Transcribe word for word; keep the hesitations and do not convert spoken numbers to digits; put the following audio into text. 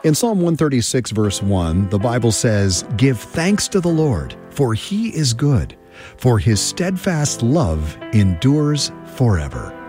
In Psalm one thirty-six, verse one, the Bible says, "Give thanks to the Lord, for he is good, for his steadfast love endures forever."